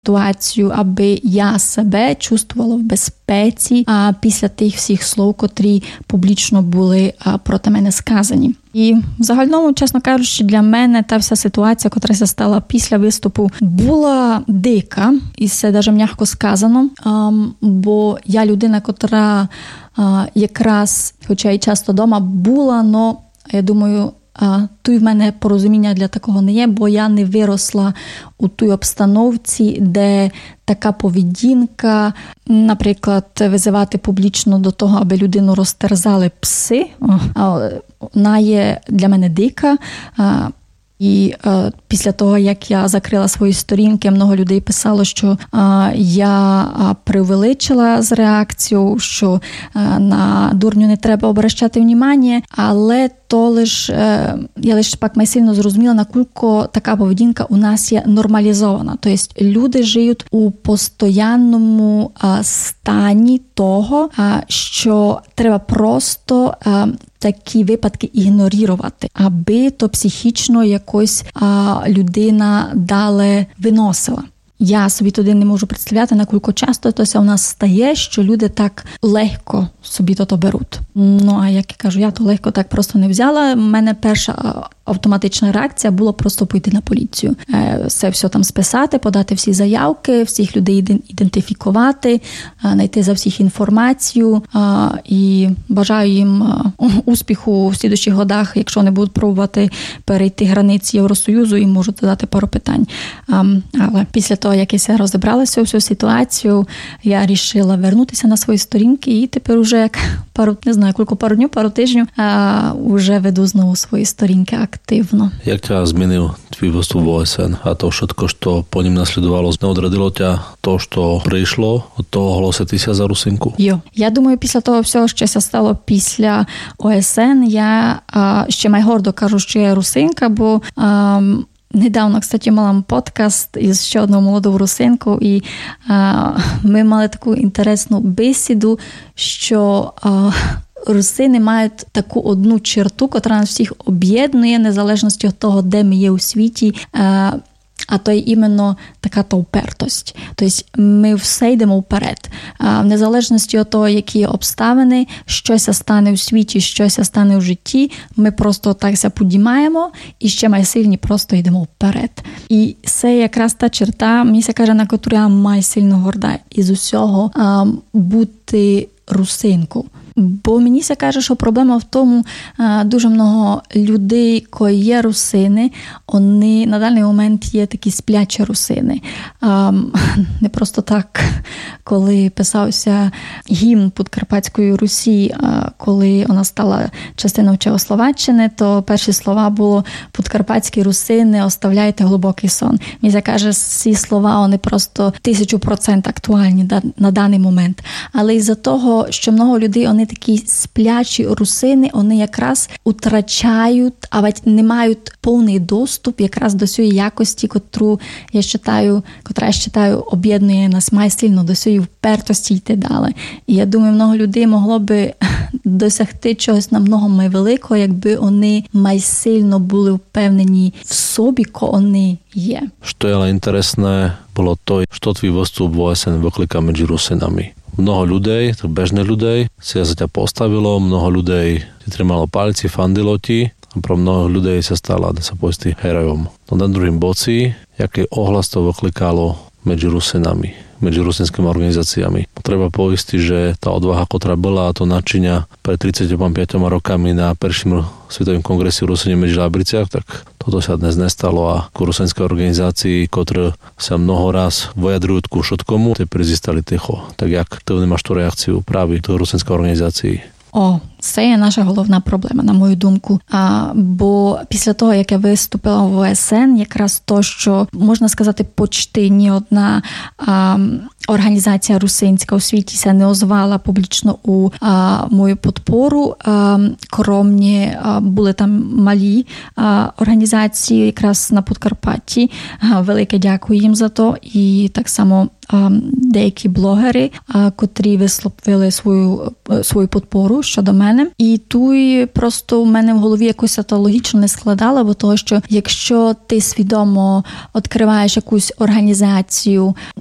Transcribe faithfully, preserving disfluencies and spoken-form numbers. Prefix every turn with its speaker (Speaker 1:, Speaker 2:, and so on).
Speaker 1: ситуацію, аби я себе чувствувала в безпеці а, після тих всіх слов, котрі публічно були а, проти мене сказані. І в загальному, чесно кажучи, для мене та вся ситуація, котра стала після виступу, була дика, і це навіть м'яко сказано, а, бо я людина, котра а, якраз, хоча й часто вдома була, но, я думаю, А, тут в мене порозуміння для такого не є, бо я не виросла у тій обстановці, де така поведінка, наприклад, визивати публічно до того, аби людину розтерзали пси, вона є для мене дика. І е, після того, як я закрила свої сторінки, много людей писало, що е, я е, преувеличила з реакцією, що е, на дурню не треба обращати внимання, але то лиш, е, я лише пак майсильно зрозуміла, наскільки така поведінка у нас є нормалізована. Тобто люди живуть у постоянному е, стані того, е, що треба просто е, такі випадки ігнорувати, аби то психічно якось а, людина далі виносила. Я собі туди не можу представляти, наскільки часто це у нас стає, що люди так легко собі то беруть. Ну, а як я кажу, я то легко так просто не взяла. У мене перша автоматична реакція була просто пойти на поліцію. Це все там списати, подати всі заявки, всіх людей ідентифікувати, знайти за всіх інформацію. І бажаю їм успіху в слідуючих годах, якщо вони будуть пробувати перейти границі Євросоюзу, і можуть задати пару питань. Але після того, як я розібралася у всю ситуацію, я вирішила вернутися на свої сторінки і тепер уже як пару, не знаю, кілька пару днів, пару тижнів, а вже веду знову свої сторінки активно.
Speaker 2: Як ťa zmenil tvій vstup v ó es en a to všetko, čo po ním nasledovalo? Neodradilo ťa to, що прийшло від того голоситися за Русинку?
Speaker 1: Йо. Я думаю, після того всього, що це стало після о ес ен, я а, ще май гордо кажу, що я русинка, бо а, недавно, кстати, мала подкаст із ще одного молодого русинку, і а, ми мали таку інтересну бесіду, що а, русини мають таку одну черту, котра нас всіх об'єднує, незалежності від того, де ми є у світі, а, а то й іменно така то упертость. Тобто ми все йдемо вперед. В незалежності від того, які обставини, щось стане у світі, щось стане у житті, ми просто такся підіймаємо і ще майсильні просто йдемо вперед. І це якраз та черта, мені се каже, на яку я майсильно горда із усього а, бути русинку. Бо мені се каже, що проблема в тому, дуже много людей, які є русини, вони на даний момент є такі сплячі русини. Не просто так, коли писався гімн Подкарпатської Русі, коли вона стала частиною Чехословаччини, то перші слова було «Подкарпатські русини, оставляйте глибокий сон». Мені се каже, ці слова, вони просто тисячу процент актуальні на даний момент. Але із-за того, що много людей, вони такі сплячі русини, вони якраз втрачають, а не мають повний доступ якраз до цієї якості, котру я вважаю, котра я вважаю, об'єднує нас майсильно до цієї впертості йти далі. І я думаю, много людей могло би досягти чогось намного майвеликого, якби вони майсильно були впевнені в собі, ко вони є.
Speaker 2: Що je ale interesné, bolo to, što tvій vstup v ó es en vyklika medzi Rusinami. Mnoho ľudí, tak bežné ľudí, si sa ťa postavilo, mnoho ľudí ti trimalo palci, fandilo ti a pro mnoho ľudí sa stala, da sa povesti, herojom. No na druhým boci, jaký ohlas to vyklikalo medzi Rusinami, medzi rusinskými organizáciami. Treba poistiť, že tá odvaha, ktorá bola, a to načíňa pred tridsiatimi piatimi rokami na prvším svetovým kongresi v Rusine medzi Labriciach, tak toto sa dnes nestalo a ku rusinskej organizácii, ktoré sa mnoho raz vyjadrujú ku všetkomu, te prezistali ticho. Tak jak ty máš tú reakciu práve do rusinskej organizácii?
Speaker 1: О, це є наша головна проблема, на мою думку. А, бо після того, як я виступила в о ес ен, якраз то, що, можна сказати, почти ні одна а, організація русинська у світі не озвала публічно у а, мою підпору. А, кромні а, були там малі а, організації якраз на Подкарпатті. А, велике дякую їм за то. І так само деякі блогери, котрі висловили свою, свою підпору щодо мене. І тут просто в мене в голові якось це логічно не складало, бо того, що якщо ти свідомо відкриваєш якусь організацію,